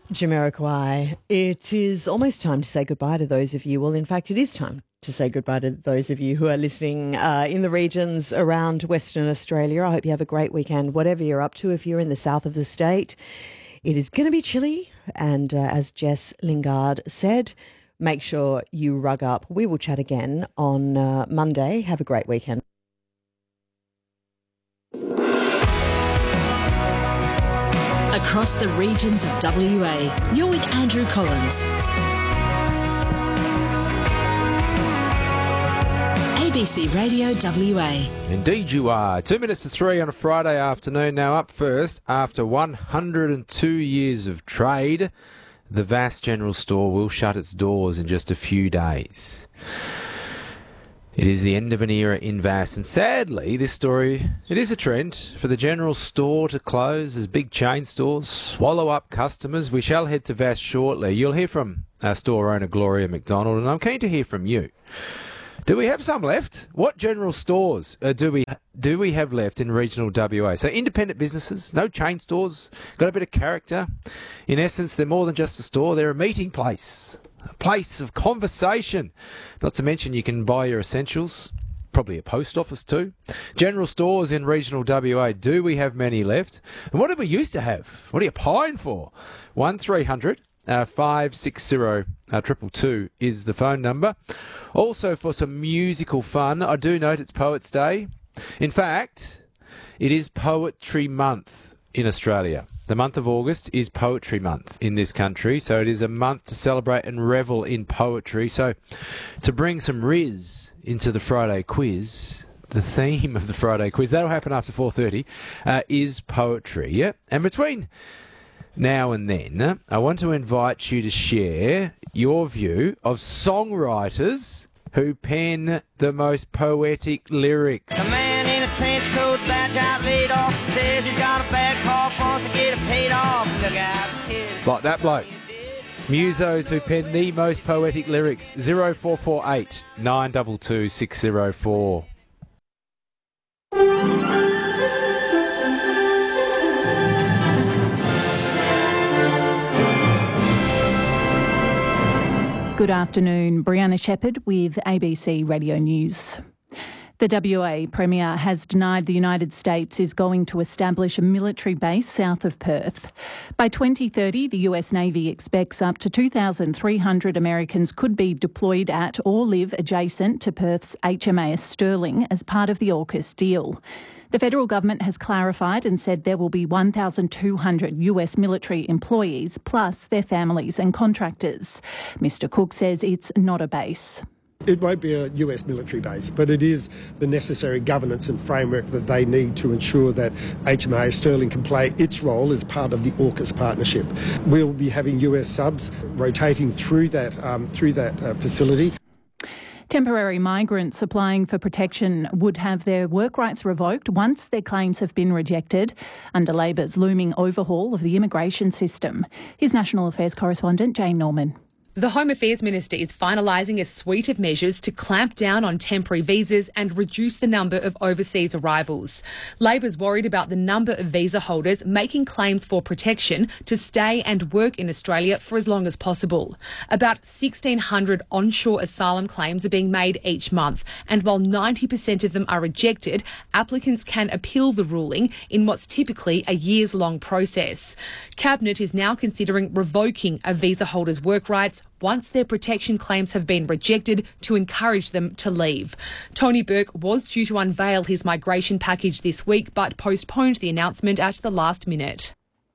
Jamiroquai. It is almost time to say goodbye to those of you. Well, in fact, it is time to say goodbye to those of you who are listening in the regions around Western Australia. I hope you have a great weekend, whatever you're up to. If you're in the south of the state, it is going to be chilly. And as Jess Lingard said, make sure you rug up. We will chat again on Monday. Have a great weekend. Across the regions of WA, you're with Andrew Collins. ABC Radio WA. Indeed you are. 2 minutes to 3 on a Friday afternoon. Now up first, after 102 years of trade, the VAS General Store will shut its doors in just a few days. It is the end of an era in VAS, and sadly, this story, it is a trend for the General Store to close as big chain stores swallow up customers. We shall head to VAS shortly. You'll hear from our store owner, Gloria McDonald, and I'm keen to hear from you. Do we have some left? What general stores do we have left in regional WA? So independent businesses, no chain stores, got a bit of character. In essence, they're more than just a store, they're a meeting place. A place of conversation. Not to mention you can buy your essentials, probably a post office too. General stores in regional WA, do we have many left? And what did we used to have? What are you pine for? 1300 560 222 is the phone number. Also for some musical fun, I do note it's Poets' Day. In fact, it is Poetry Month in Australia. The month of August is Poetry Month in this country, so it is a month to celebrate and revel in poetry. So to bring some riz into the Friday quiz, the theme of the Friday quiz, that'll happen after 4:30, is poetry. Yeah? And between now and then, I want to invite you to share your view of songwriters who pen the most poetic lyrics. A man in a trench coat, badge out laid off, says he's got a bad cough, wants to get it paid off. Look out, kid. Like that bloke. Musos who pen the most poetic lyrics. 0448 922 604. Good afternoon, Brianna Shepherd with ABC Radio News. The WA Premier has denied the United States is going to establish a military base south of Perth. By 2030, the US Navy expects up to 2,300 Americans could be deployed at or live adjacent to Perth's HMAS Sterling as part of the AUKUS deal. The federal government has clarified and said there will be 1,200 US military employees plus their families and contractors. Mr Cook says it's not a base. It won't be a US military base, but it is the necessary governance and framework that they need to ensure that HMAS Sterling can play its role as part of the AUKUS partnership. We'll be having US subs rotating through that facility. Temporary migrants applying for protection would have their work rights revoked once their claims have been rejected under Labor's looming overhaul of the immigration system. Here's National Affairs correspondent Jane Norman. The Home Affairs Minister is finalising a suite of measures to clamp down on temporary visas and reduce the number of overseas arrivals. Labor's worried about the number of visa holders making claims for protection to stay and work in Australia for as long as possible. About 1,600 onshore asylum claims are being made each month, and while 90% of them are rejected, applicants can appeal the ruling in what's typically a years-long process. Cabinet is now considering revoking a visa holder's work rights once their protection claims have been rejected to encourage them to leave. Tony Burke was due to unveil his migration package this week but postponed the announcement at the last minute.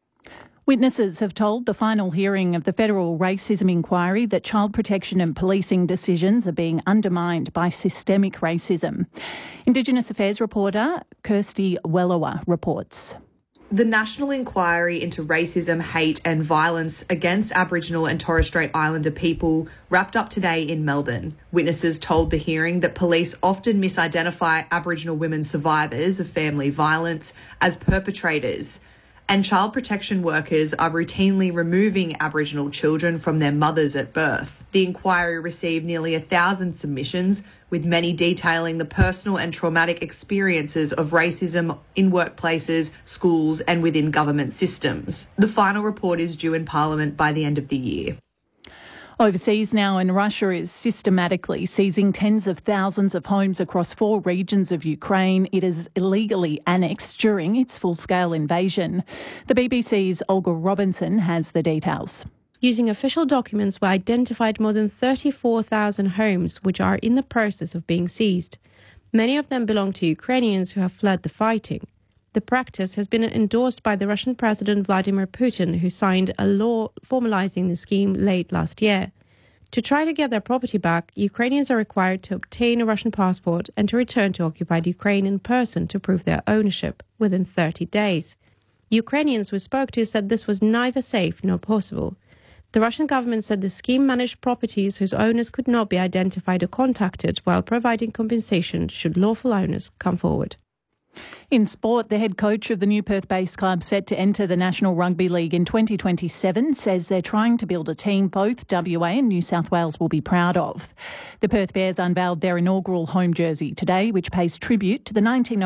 Witnesses have told the final hearing of the federal racism inquiry that child protection and policing decisions are being undermined by systemic racism. Indigenous Affairs reporter Kirsty Wellowa reports. The National Inquiry into Racism, Hate and Violence against Aboriginal and Torres Strait Islander people wrapped up today in Melbourne. Witnesses told the hearing that police often misidentify Aboriginal women survivors of family violence as perpetrators, and child protection workers are routinely removing Aboriginal children from their mothers at birth. The inquiry received nearly 1,000 submissions, with many detailing the personal and traumatic experiences of racism in workplaces, schools, and within government systems. The final report is due in Parliament by the end of the year. Overseas now, and Russia is systematically seizing tens of thousands of homes across 4 regions of Ukraine it has illegally annexed during its full-scale invasion. The BBC's Olga Robinson has the details. Using official documents, we identified more than 34,000 homes which are in the process of being seized. Many of them belong to Ukrainians who have fled the fighting. The practice has been endorsed by the Russian President Vladimir Putin, who signed a law formalizing the scheme late last year. To try to get their property back, Ukrainians are required to obtain a Russian passport and to return to occupied Ukraine in person to prove their ownership within 30 days. Ukrainians we spoke to said this was neither safe nor possible. The Russian government said the scheme managed properties whose owners could not be identified or contacted, while providing compensation should lawful owners come forward. In sport, the head coach of the new Perth-based club set to enter the National Rugby League in 2027 says they're trying to build a team both WA and New South Wales will be proud of. The Perth Bears unveiled their inaugural home jersey today, which pays tribute to the